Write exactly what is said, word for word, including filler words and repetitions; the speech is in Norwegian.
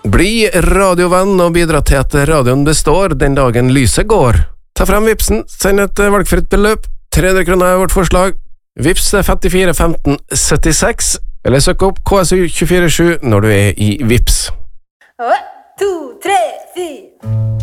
Bli radiovenn og bidra til at radioen består den dagen lyset går. Ta frem vipsen, send et valgfritt beløp. tre hundre kroner er vårt forslag. Vips er femtifire femten syttiseks, eller søk opp K S U to fire sju når du er i Vips. One, two, three, fire.